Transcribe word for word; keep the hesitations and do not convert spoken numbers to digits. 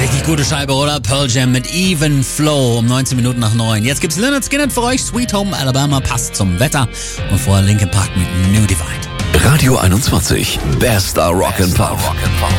Richtig gute Scheibe, oder? Pearl Jam mit Even Flow um neunzehn Minuten nach neun. Jetzt gibt's Lynyrd Skynyrd für euch. Sweet Home Alabama passt zum Wetter. Und vorher Linkin Park mit New Divide. Radio einundzwanzig. Bester Rock and Pop.